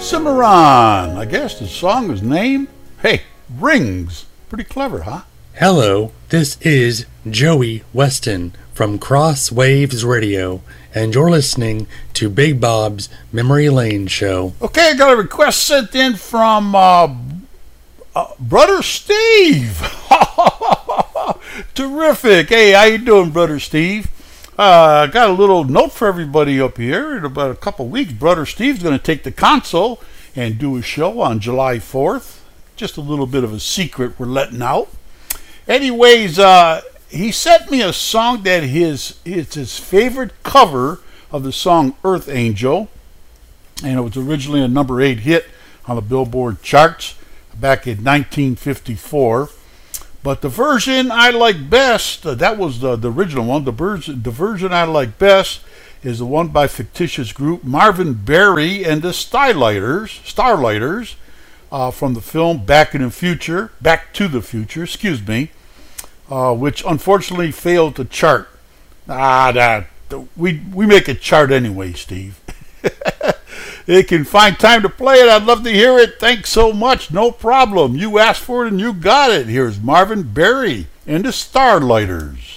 Cimarron. I guess the song is named, hey, Rings. Pretty clever, huh? Hello, this is Joey Weston from Cross Waves Radio, and you're listening to Big Bob's Memory Lane Show. Okay, I got a request sent in from Brother Steve. Terrific. Hey, how you doing, Brother Steve? I got a little note for everybody up here. In about a couple weeks, Brother Steve's going to take the console and do a show on July 4th. Just a little bit of a secret we're letting out. Anyways, he sent me a song that it's his favorite cover of the song Earth Angel. And it was originally a number 8 hit on the Billboard charts back in 1954. But the version I like best, that was the original one. The version I like best is the one by fictitious group Marvin Berry and the Starlighters, from the film Back to the Future, which unfortunately failed to chart. We make it chart anyway, Steve. You can find time to play it. I'd love to hear it. Thanks so much. No problem. You asked for it and you got it. Here's Marvin Berry and the Starlighters.